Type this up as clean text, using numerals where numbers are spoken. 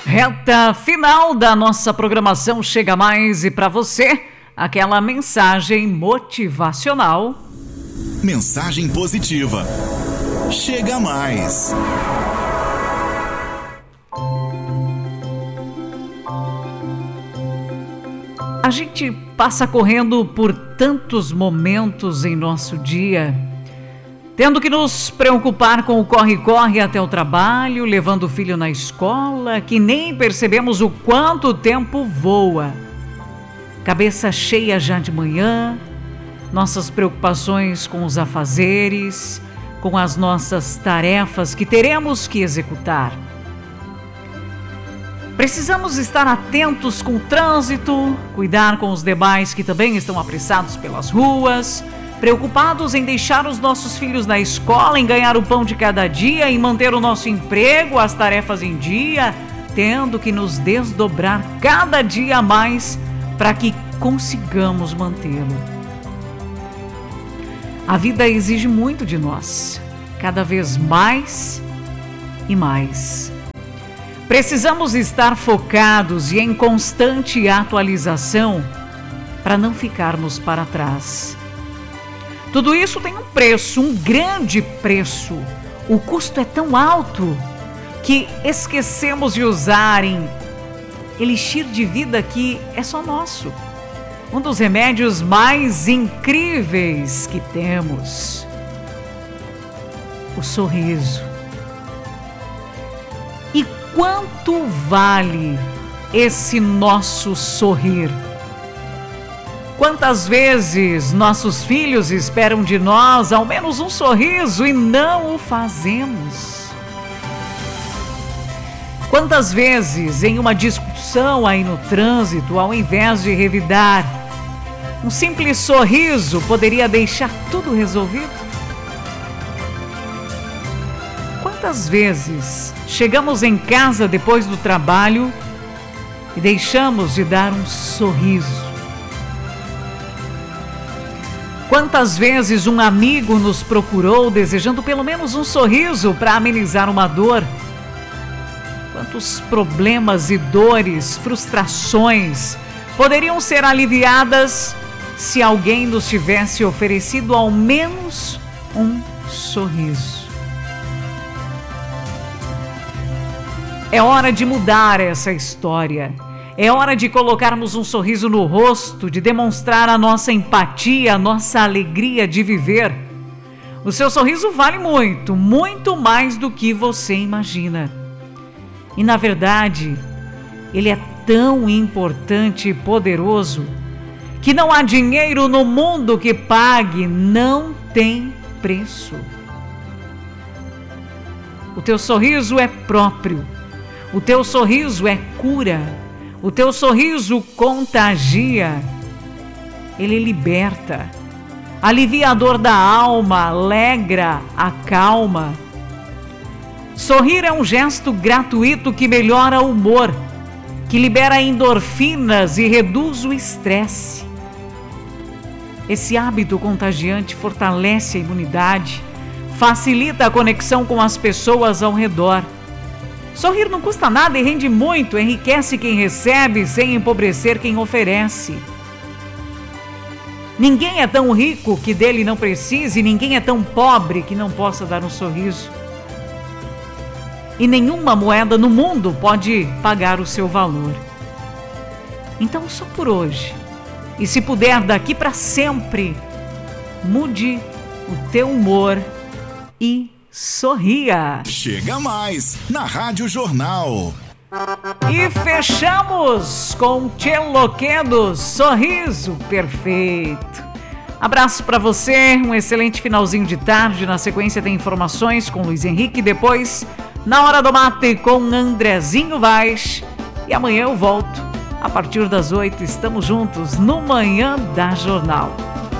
Reta final da nossa programação Chega Mais e para você, aquela mensagem motivacional. Mensagem positiva. Chega Mais. A gente passa correndo por tantos momentos em nosso dia, tendo que nos preocupar com o corre-corre até o trabalho, levando o filho na escola, que nem percebemos o quanto o tempo voa. Cabeça cheia já de manhã, nossas preocupações com os afazeres, com as nossas tarefas que teremos que executar. Precisamos estar atentos com o trânsito, cuidar com os demais que também estão apressados pelas ruas, preocupados em deixar os nossos filhos na escola, em ganhar o pão de cada dia, em manter o nosso emprego, as tarefas em dia, tendo que nos desdobrar cada dia mais para que consigamos mantê-lo. A vida exige muito de nós, cada vez mais e mais. Precisamos estar focados e em constante atualização para não ficarmos para trás. Tudo isso tem um preço, um grande preço. O custo é tão alto que esquecemos de usar em elixir de vida que é só nosso. Um dos remédios mais incríveis que temos. O sorriso. E quanto vale esse nosso sorrir? Quantas vezes nossos filhos esperam de nós ao menos um sorriso e não o fazemos? Quantas vezes em uma discussão aí no trânsito, ao invés de revidar, um simples sorriso poderia deixar tudo resolvido? Quantas vezes chegamos em casa depois do trabalho e deixamos de dar um sorriso? Quantas vezes um amigo nos procurou desejando pelo menos um sorriso para amenizar uma dor? Quantos problemas e dores, frustrações poderiam ser aliviadas se alguém nos tivesse oferecido ao menos um sorriso? É hora de mudar essa história. É hora de colocarmos um sorriso no rosto, de demonstrar a nossa empatia, a nossa alegria de viver. O seu sorriso vale muito, muito mais do que você imagina. E na verdade, ele é tão importante e poderoso que não há dinheiro no mundo que pague, não tem preço. O teu sorriso é próprio, o teu sorriso é cura. O teu sorriso contagia, ele liberta, alivia a dor da alma, alegra, acalma. Sorrir é um gesto gratuito que melhora o humor, que libera endorfinas e reduz o estresse. Esse hábito contagiante fortalece a imunidade, facilita a conexão com as pessoas ao redor. Sorrir não custa nada e rende muito, enriquece quem recebe sem empobrecer quem oferece. Ninguém é tão rico que dele não precise, ninguém é tão pobre que não possa dar um sorriso. E nenhuma moeda no mundo pode pagar o seu valor. Então, só por hoje, e se puder daqui para sempre, mude o teu humor e sorria. Chega Mais, na Rádio Jornal. E fechamos com Tchê Loquendo, Sorriso Perfeito. Abraço para você, um excelente finalzinho de tarde. Na sequência tem informações com Luiz Henrique, depois Na Hora do Mate com Andrezinho Vaz. E amanhã eu volto, a partir das 8, estamos juntos no Manhã da Jornal.